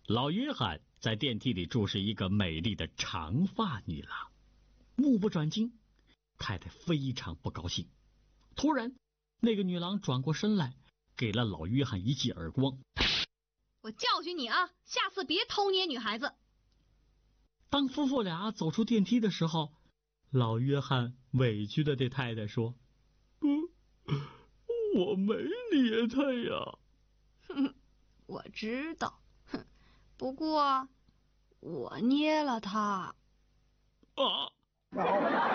老约翰在电梯里注视一个美丽的长发女郎，目不转睛。太太非常不高兴。突然，那个女郎转过身来，给了老约翰一记耳光。 我教训你啊，下次别偷捏女孩子。 当夫妇俩走出电梯的时候，老约翰委屈地对太太说：我没捏他呀。 哼，我知道，不过我捏了他。 啊！